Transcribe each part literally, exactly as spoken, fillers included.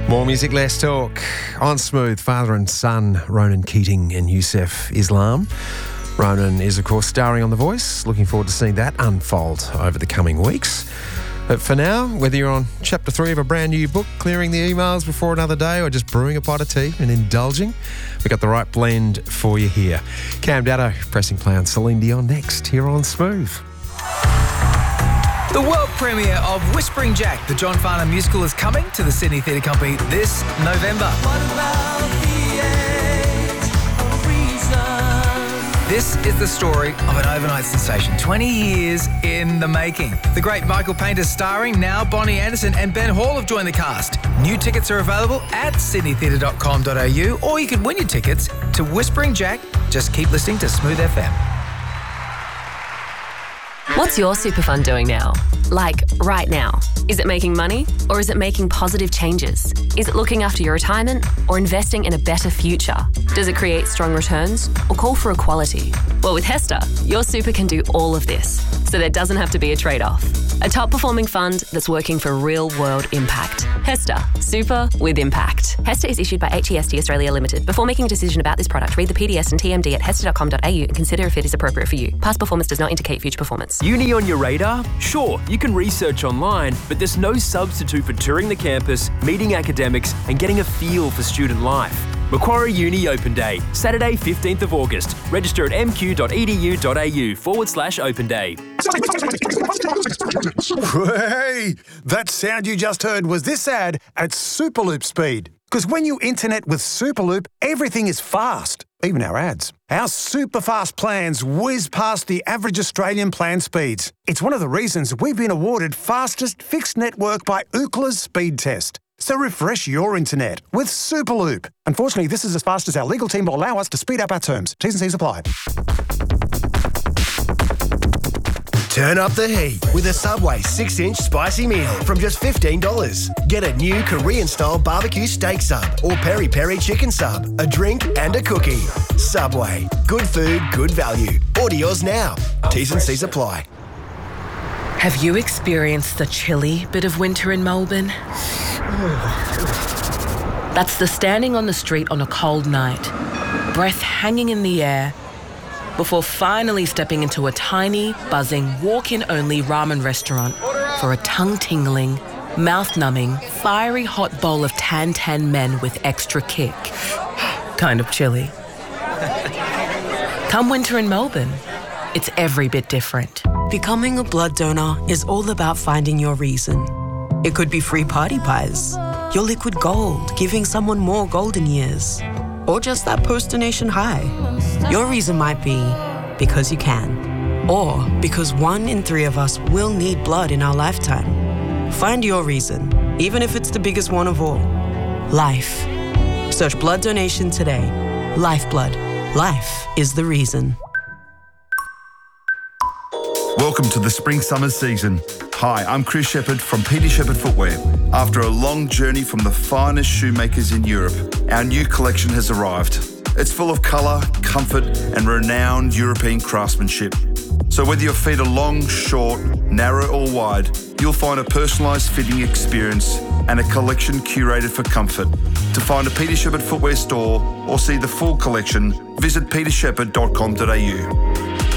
More music, less talk. On Smooth, father and son, Ronan Keating and Youssef Islam. Ronan is, of course, starring on The Voice. Looking forward to seeing that unfold over the coming weeks. But for now, whether you're on chapter three of a brand new book, clearing the emails before another day, or just brewing a pot of tea and indulging, we've got the right blend for you here. Cam Datto pressing play on Celine Dion next, here on Smooth. The world premiere of Whispering Jack, the John Farnham musical, is coming to the Sydney Theatre Company this November. What about the age of reason? This is the story of an overnight sensation, twenty years in the making. The great Michael Painter starring, now Bonnie Anderson and Ben Hall have joined the cast. New tickets are available at sydney theatre dot com dot a u, or you can win your tickets to Whispering Jack. Just keep listening to Smooth F M. What's your super fund doing now? Like, right now? Is it making money or is it making positive changes? Is it looking after your retirement or investing in a better future? Does it create strong returns or call for equality? Well, with Hester, your super can do all of this, so there doesn't have to be a trade-off. A top-performing fund that's working for real-world impact. Hester, super with impact. Hester is issued by H E S T Australia Limited. Before making a decision about this product, read the P D S and T M D at hester dot com dot a u and consider if it is appropriate for you. Past performance does not indicate future performance. Uni on your radar? Sure, you can research online, but there's no substitute for touring the campus, meeting academics, and getting a feel for student life. Macquarie Uni Open Day, Saturday fifteenth of August. Register at m q dot e d u dot a u forward slash open day. Hey, that sound you just heard was this ad at Superloop speed. Because when you internet with Superloop, everything is fast, even our ads. Our super fast plans whiz past the average Australian plan speeds. It's one of the reasons we've been awarded fastest fixed network by Ookla's speed test. So refresh your internet with Superloop. Unfortunately, this is as fast as our legal team will allow us to speed up our terms. T's and C's apply. Turn up the heat with a Subway six inch spicy meal from just fifteen dollars. Get a new Korean-style barbecue steak sub or peri-peri chicken sub, a drink and a cookie. Subway. Good food, good value. Order yours now. T's and C's apply. Have you experienced the chilly bit of winter in Melbourne? That's the standing on the street on a cold night, breath hanging in the air, before finally stepping into a tiny, buzzing, walk-in-only ramen restaurant for a tongue-tingling, mouth-numbing, fiery hot bowl of tan-tan men with extra kick. Kind of chilly. Come winter in Melbourne, it's every bit different. Becoming a blood donor is all about finding your reason. It could be free party pies, your liquid gold, giving someone more golden years, or just that post-donation high. Your reason might be because you can, or because one in three of us will need blood in our lifetime. Find your reason, even if it's the biggest one of all. Life. Search blood donation today. Lifeblood. Life is the reason. Welcome to the spring-summer season. Hi, I'm Chris Shepherd from Peter Shepherd Footwear. After a long journey from the finest shoemakers in Europe, our new collection has arrived. It's full of colour, comfort and renowned European craftsmanship. So whether your feet are long, short, narrow or wide, you'll find a personalised fitting experience and a collection curated for comfort. To find a Peter Shepherd Footwear store or see the full collection, visit peter shepherd dot com dot a u.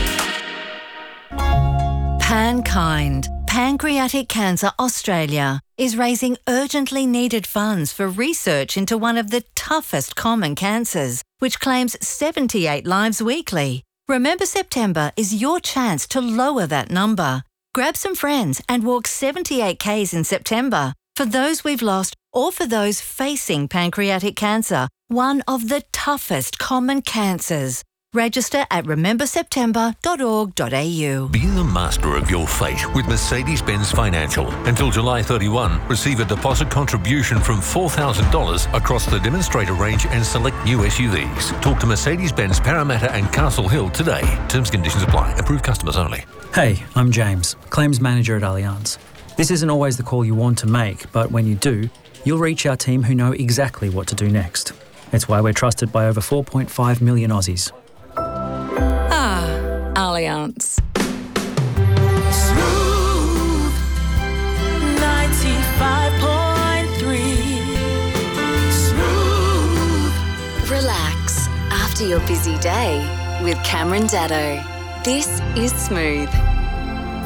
PanKind, Pancreatic Cancer Australia, is raising urgently needed funds for research into one of the toughest common cancers, which claims seventy-eight lives weekly. Remember September is your chance to lower that number. Grab some friends and walk seventy-eight kays in September for those we've lost or for those facing pancreatic cancer, one of the toughest common cancers. Register at remember september dot org dot a u. Be the master of your fate with Mercedes-Benz Financial. Until July thirty-first, receive a deposit contribution from four thousand dollars across the demonstrator range and select new S U Vs. Talk to Mercedes-Benz Parramatta and Castle Hill today. Terms and conditions apply. Approved customers only. Hey, I'm James, Claims Manager at Allianz. This isn't always the call you want to make, but when you do, you'll reach our team who know exactly what to do next. It's why we're trusted by over four point five million Aussies. Allianz. Smooth ninety-five point three. after your busy day with Cameron Daddo. This is Smooth.